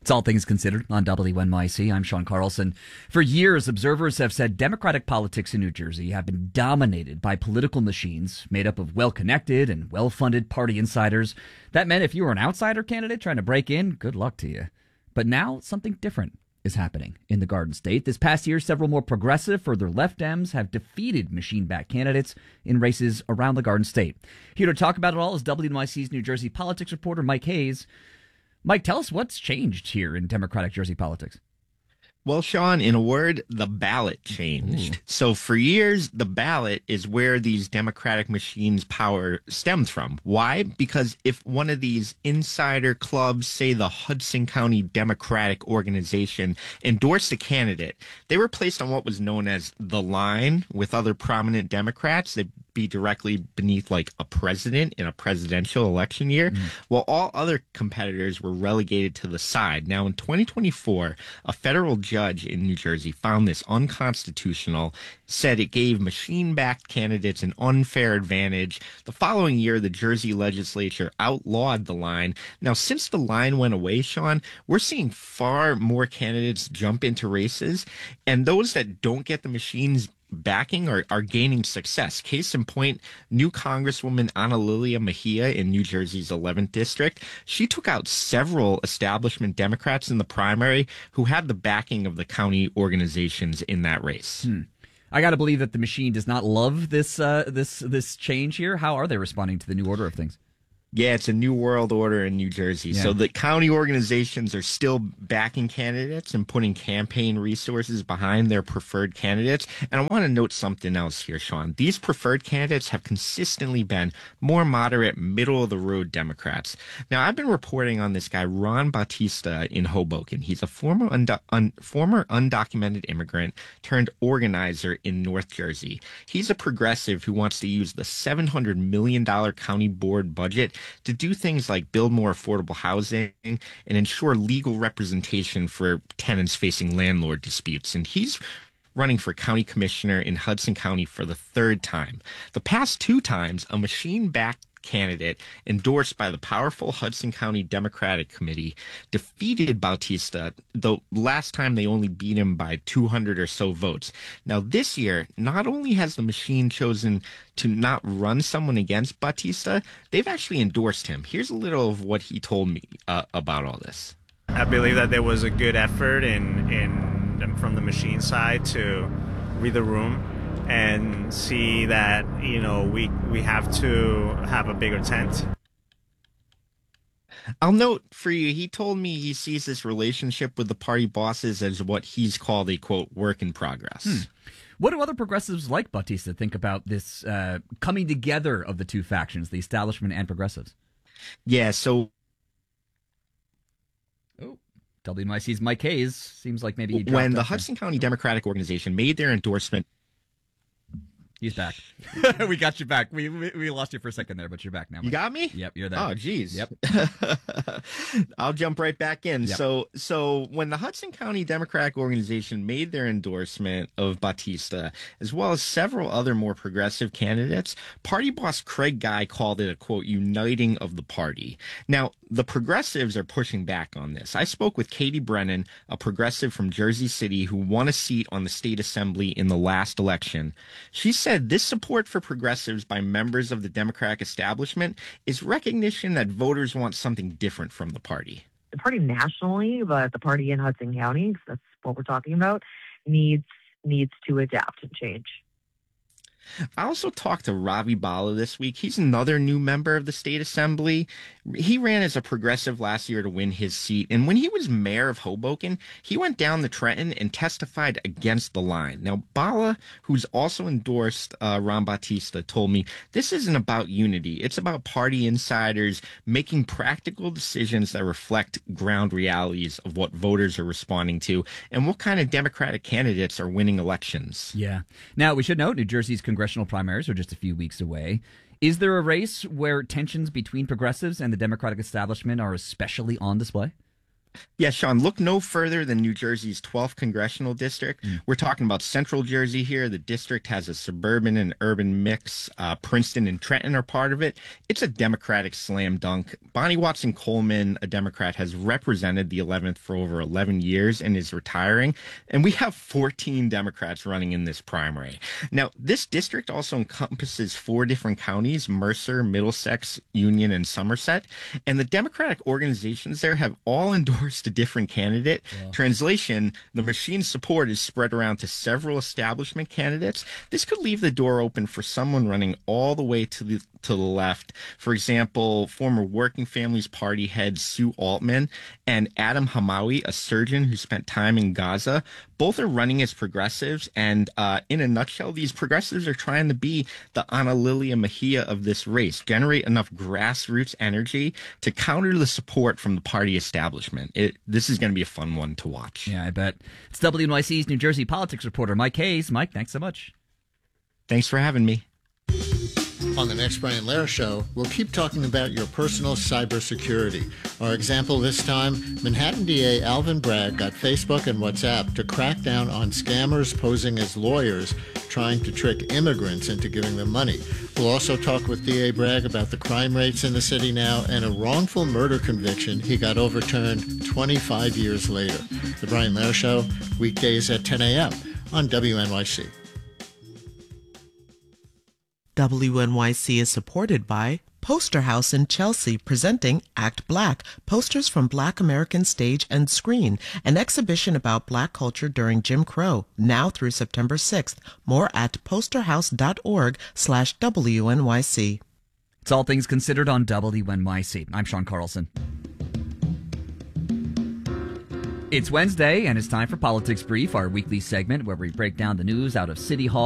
It's All Things Considered on WNYC. I'm Sean Carlson. For years, observers have said Democratic politics in New Jersey have been dominated by political machines made up of well-connected and well-funded party insiders. That meant if you were an outsider candidate trying to break in, good luck to you. But now something different is happening in the Garden State. This past year, several more progressive, further left Dems have defeated machine-backed candidates in races around the Garden State. Here to talk about it all is WNYC's New Jersey politics reporter Mike Hayes. Mike, tell us what's changed here in Democratic Jersey politics. Well, Sean, in a word, the ballot changed. So for years, the ballot is where these Democratic machines' power stems from. Why? Because if one of these insider clubs, say the Hudson County Democratic Organization, endorsed a candidate, they were placed on what was known as the line with other prominent Democrats. They'd be directly beneath like a president in a presidential election year, while all other competitors were relegated to the side. Now, in 2024, a federal judge in New Jersey found this unconstitutional, said it gave machine-backed candidates an unfair advantage. The following year, the Jersey legislature outlawed the line. Now, since the line went away, Sean, we're seeing far more candidates jump into races, and those that don't get the machines backing are gaining success. Case in point, new Congresswoman Ana Lilia Mejia in New Jersey's 11th district. She took out several establishment Democrats in the primary who had the backing of the county organizations in that race. I got to believe that the machine does not love this change here. How are they responding to the new order of things? Yeah, it's a new world order in New Jersey. Yeah. So the county organizations are still backing candidates and putting campaign resources behind their preferred candidates. And I want to note something else here, Sean. These preferred candidates have consistently been more moderate, middle-of-the-road Democrats. Now, I've been reporting on this guy, Ron Bautista, in Hoboken. He's a former undocumented immigrant turned organizer in North Jersey. He's a progressive who wants to use the $700 million county board budget to do things like build more affordable housing and ensure legal representation for tenants facing landlord disputes. And he's running for county commissioner in Hudson County for the third time. The past two times, a machine-backed candidate endorsed by the powerful Hudson County Democratic Committee defeated Bautista, though last time they only beat him by 200 or so votes. Now this year, not only has the machine chosen to not run someone against Bautista, they've actually endorsed him. Here's a little of what he told me about all this. I believe that there was a good effort from the machine side to read the room and see that, we have to have a bigger tent. I'll note for you, he told me he sees this relationship with the party bosses as what he's called a, quote, work in progress. What do other progressives like Bautista think about this coming together of the two factions, the establishment and progressives? Yeah, so WNYC's Mike Hayes seems like maybe when the Hudson County Democratic Organization made their endorsement. He's back. We got you back. We lost you for a second there, but you're back now, Mike. You got me? Yep, you're there. Oh, geez. Yep. I'll jump right back in. Yep. So when the Hudson County Democratic Organization made their endorsement of Bautista, as well as several other more progressive candidates, party boss Craig Guy called it a, quote, uniting of the party. Now, the progressives are pushing back on this. I spoke with Katie Brennan, a progressive from Jersey City who won a seat on the state assembly in the last election. She said this support for progressives by members of the Democratic establishment is recognition that voters want something different from the party. The party nationally, but the party in Hudson County, 'cause that's what we're talking about, needs to adapt and change. I also talked to Ravi Bala this week. He's another new member of the state assembly. He ran as a progressive last year to win his seat. And when he was mayor of Hoboken, he went down the Trenton and testified against the line. Now, Bala, who's also endorsed Ron Bautista, told me this isn't about unity. It's about party insiders making practical decisions that reflect ground realities of what voters are responding to and what kind of Democratic candidates are winning elections. Yeah. Now, we should note New Jersey's congressional primaries are just a few weeks away. Is there a race where tensions between progressives and the Democratic establishment are especially on display? Yeah, Sean, look no further than New Jersey's 12th congressional district. We're talking about central Jersey here. The district has a suburban and urban mix. Princeton and Trenton are part of it. It's a Democratic slam dunk. Bonnie Watson Coleman, a Democrat, has represented the 11th for over 11 years and is retiring. And we have 14 Democrats running in this primary. Now, this district also encompasses 4 different counties: Mercer, Middlesex, Union, and Somerset. And the Democratic organizations there have all endorsed a different candidate. Yeah. Translation, the machine's support is spread around to several establishment candidates. This could leave the door open for someone running all the way to the left. For example, former Working Families Party head Sue Altman and Adam Hamawi, a surgeon who spent time in Gaza. Both are running as progressives. And in a nutshell, these progressives are trying to be the Ana Lilia Mejia of this race, generate enough grassroots energy to counter the support from the party establishment. This is going to be a fun one to watch. Yeah, I bet. It's WNYC's New Jersey politics reporter, Mike Hayes. Mike, thanks so much. Thanks for having me. On the next Brian Lehrer Show, we'll keep talking about your personal cybersecurity. Our example this time, Manhattan DA Alvin Bragg got Facebook and WhatsApp to crack down on scammers posing as lawyers trying to trick immigrants into giving them money. We'll also talk with DA Bragg about the crime rates in the city now and a wrongful murder conviction he got overturned 25 years later. The Brian Lehrer Show, weekdays at 10 a.m. on WNYC. WNYC is supported by Poster House in Chelsea, presenting Act Black, posters from Black American stage and screen, an exhibition about Black culture during Jim Crow, now through September 6th. More at posterhouse.org/WNYC. It's All Things Considered on WNYC. I'm Sean Carlson. It's Wednesday, and it's time for Politics Brief, our weekly segment where we break down the news out of City Hall